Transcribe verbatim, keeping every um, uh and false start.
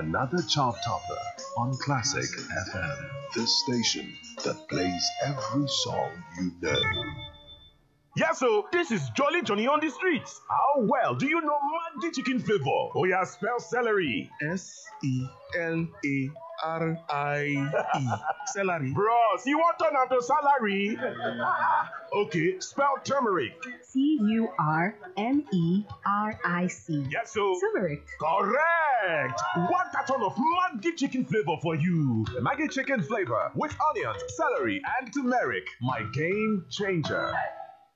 Another chart topper on Classic F M. The station that plays every song you know. Yeah, so this is Jolly Johnny on the streets. How well do you know Maggi chicken flavor? Oh yeah, spell celery. S E L A R I E. Celery. Bros, you want turn to salary? Okay, spell turmeric. T U R M E R I C. Yes, so. Turmeric. Correct. One carton of Maggi chicken flavor for you. Maggi chicken flavor with onions, celery, and turmeric. My game changer.